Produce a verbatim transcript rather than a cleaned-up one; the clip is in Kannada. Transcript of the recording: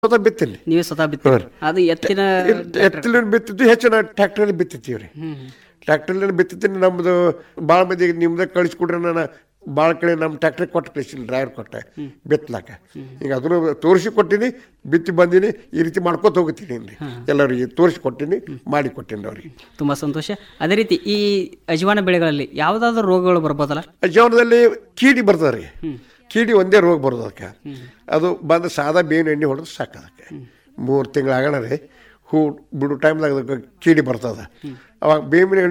ಸ್ವತಃ ಬಿತ್ತೀನಿ. ನೀವೇ ಸ್ವತಃ ಬಿತ್ತೀರಿ. ಅದು ಎತ್ತಿನ ಎತ್ತಲಿನ ಬಿತ್ತಿದ್ದು ಹೆಚ್ಚು ನಾನು ಟ್ರ್ಯಾಕ್ಟರ್ನಲ್ಲಿ ಬಿತ್ತಿತ್ತೀವಿ ರೀ. ಟ್ರ್ಯಾಕ್ಟರ್ನಲ್ಲಿ ಬಿತ್ತಿದ್ದೀನಿ. ನಮ್ಮದು ಭಾಳ ಮಂದಿ ನಿಮ್ದಾಗ ಕಳಿಸ್ಕೊಡ್ರೆ ನಾನು ಭಾಳ ಕಡೆ ನಮ್ಮ ಟ್ರ್ಯಾಕ್ಟರ್ ಕೊಟ್ಟು ಕಳಿಸಿಲ್ಲ, ಡ್ರೈವರ್ ಕೊಟ್ಟೆ ಬಿತ್ತಲಾಕ. ಈಗ ಅದನ್ನು ತೋರಿಸಿ ಕೊಟ್ಟಿನಿ, ಬಿತ್ತಿ ಬಂದೀನಿ, ಈ ರೀತಿ ಮಾಡ್ಕೊತ ಹೋಗ್ತೀನಿ ರೀ. ಎಲ್ಲರಿಗೆ ತೋರಿಸಿ ಕೊಟ್ಟಿನಿ, ಮಾಡಿ ಕೊಟ್ಟೀನಿ ಅವ್ರಿಗೆ. ತುಂಬ ಸಂತೋಷ. ಅದೇ ರೀತಿ ಈ ಅಜವಾನ ಬೆಳೆಗಳಲ್ಲಿ ಯಾವುದಾದ್ರೂ ರೋಗಗಳು ಬರ್ಬೋದಲ್ಲ? ಅಜವಾನದಲ್ಲಿ ಕೀಡಿ ಬರ್ತದೆ ರೀ. ಕೀಡಿ ಒಂದೇ ರೋಗ ಬರೋದು ಅದಕ್ಕೆ. ಅದು ಬಂದು ಸಾದಾ ಬೇವಿನ ಎಣ್ಣೆ ಹೊಡೆದು ಸಾಕು. ಅದಕ್ಕೆ ಮೂರು ತಿಂಗಳಾಗಣ ರೀ ಹೂ ಬಿಡು ಟೈಮ್ದಾಗ ಅದಕ್ಕೆ ಕೀಡಿ ಬರ್ತದೆ. ಅವಾಗ ಬೇವಿನ ಎಣ್ಣೆ